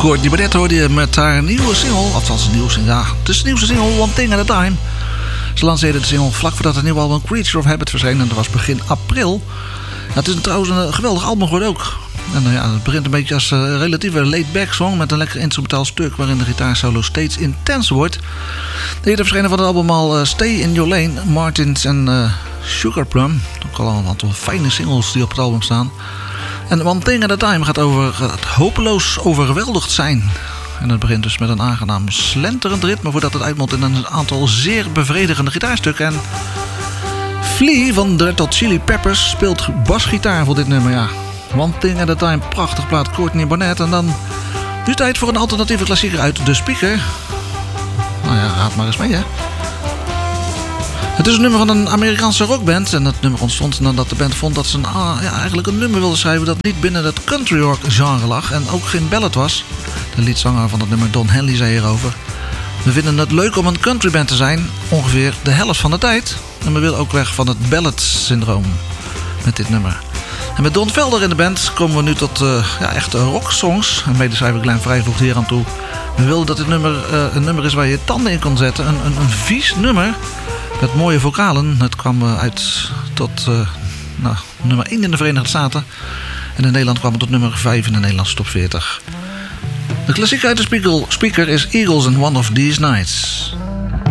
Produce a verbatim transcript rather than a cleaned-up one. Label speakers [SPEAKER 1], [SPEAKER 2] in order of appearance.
[SPEAKER 1] Courtney Barnett hoorde je met haar nieuwe single. Althans, een nieuwe single. Ja, het is de nieuwste single One Thing at a Time. Ze lanceerde de single vlak voordat het nieuwe album Creature of Habit verscheen. En dat was begin april. Ja, het is trouwens een geweldig album geworden ook. En uh, ja, het begint een beetje als een uh, relatieve laid-back song met een lekker instrumentaal stuk waarin de gitaarsolo steeds intens wordt. De eerder verschenen van het album al uh, Stay in Your Lane, Martins en uh, Sugar Plum. Ook al een aantal fijne singles die op het album staan. En One Thing at a Time gaat over het hopeloos overweldigd zijn. En het begint dus met een aangenaam slenterend ritme voordat het uitmondt in een aantal zeer bevredigende gitaarstukken. En Flea van de Red Hot Chili Peppers speelt basgitaar voor dit nummer, ja. One Thing at a Time, prachtig plaat, Courtney Barnett. En dan nu tijd voor een alternatieve klassieker uit de speaker. Nou ja, raad maar eens mee, hè. Het is een nummer van een Amerikaanse rockband. En het nummer ontstond nadat de band vond dat ze een, ah, ja, eigenlijk een nummer wilde schrijven dat niet binnen het country rock genre lag. En ook geen ballad was. De liedzanger van het nummer, Don Henley, zei hierover: we vinden het leuk om een countryband te zijn, ongeveer de helft van de tijd. En we willen ook weg van het ballad-syndroom met dit nummer. En met Don Felder in de band komen we nu tot uh, ja, echte rocksongs. En medeschrijver Glenn Frey voegt hier aan toe: we wilden dat dit nummer uh, een nummer is waar je tanden in kon zetten. Een, een, een vies nummer met mooie vocalen. Het kwam uh, uit tot uh, nou, nummer één in de Verenigde Staten. En in Nederland kwam het tot nummer vijf in de Nederlandse top veertig. De klassieker uit de speaker is Eagles and One of These Nights.